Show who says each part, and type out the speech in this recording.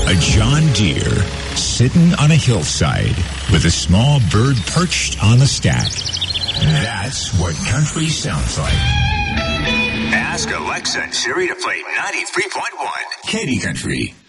Speaker 1: A John Deere sitting on a hillside with a small bird perched on the stack. That's what country sounds like. Ask Alexa and Siri to play 93.1 Katy Country.